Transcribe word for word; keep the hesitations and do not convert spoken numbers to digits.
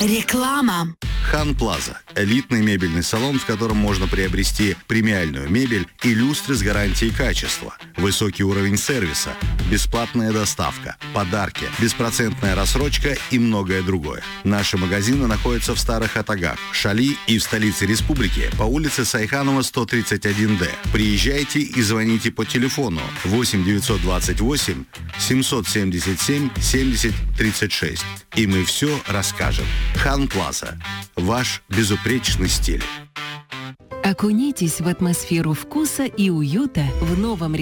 Реклама. Хан Плаза – элитный мебельный салон, в котором можно приобрести премиальную мебель и люстры с гарантией качества, высокий уровень сервиса, бесплатная доставка, подарки, беспроцентная рассрочка и многое другое. Наши магазины находятся в Старых Атагах, Шали и в столице республики по улице Сайханова, сто тридцать один дэ. Приезжайте и звоните по телефону восемь девятьсот двадцать восемь семьсот семьдесят семь семьдесят тридцать шесть. И мы все расскажем. Хан Плаза. Ваш безупречный стиль. Окунитесь в атмосферу вкуса и уюта в новом